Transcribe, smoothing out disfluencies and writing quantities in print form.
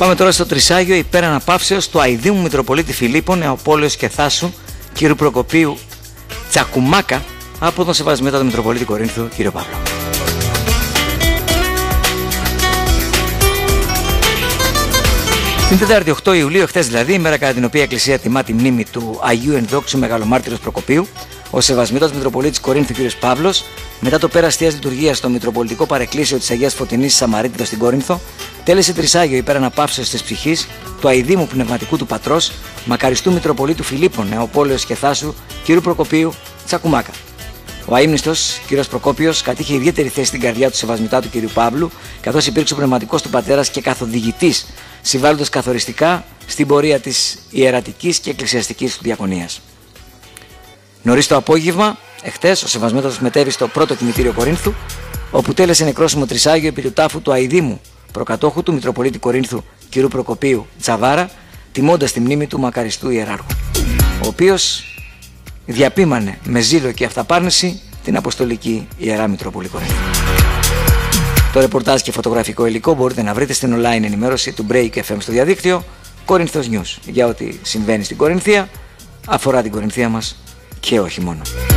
Πάμε τώρα στο Τρισάγιο υπέρ αναπαύσεως του Αηδήμου Μητροπολίτη Φιλίππων Νεοπόλεως και Θάσου κ. Προκοπίου Τσακουμάκα από τον Σεβασμιότατο Μητροπολίτη Κορίνθου κ. Παύλο. Την Τετάρτη 8 Ιουλίου, εχθές δηλαδή, ημέρα κατά την οποία η Εκκλησία τιμά τη μνήμη του Αγίου Ενδόξου Μεγαλομάρτυρος Προκοπίου, ο Σεβασμιότατος Μητροπολίτης Κορίνθου κ. Παύλος, μετά το πέρας θείας λειτουργίας στο Μητροπολιτικό Παρεκκλήσιο της Αγίας Φωτεινής Σαμαρίτιδος στην Κόρινθο, τέλεσε Τρισάγιο υπέρ αναπαύσεως της ψυχής του Αηδήμου Πνευματικού του Πατρός, μακαριστού Μητροπολίτου Φιλίππων Νεοπόλεως και Θάσου κ. Προκοπίου Τσακουμάκα. Ο αείμνηστος κ. Προκόπιος κατήχε ιδιαίτερη θέση στην καρδιά του Σεβασμιωτάτου κ. Παύλου, καθώς υπήρξε ο πνευματικός του πατέρας και καθοδηγητής, συμβάλλοντας καθοριστικά στην πορεία της ιερατικής και εκκλησιαστικής του διακονίας. Νωρίς το απόγευμα, εχθές, ο Σεβασμιότατος μετέβη στο πρώτο κημητήριο Κορίνθου, όπου τέλεσε νεκρόσιμο Τρισάγιο επί του τάφου του Αηδήμου προκατόχου του Μητροπολίτη Κορίνθου κ. Προκοπίου Τσαβάρα, τιμώντας τη μνήμη του μακαριστού ιεράρχου, ο οποίος διαπίμανε με ζήλο και αυταπάρνηση την Αποστολική Ιερά Μητρόπολη Κορίνθου. Το ρεπορτάζ και φωτογραφικό υλικό μπορείτε να βρείτε στην online ενημέρωση του Break FM στο διαδίκτυο Κορίνθος News για ό,τι συμβαίνει στην Κορινθία, αφορά την Κορινθία μας και όχι μόνο.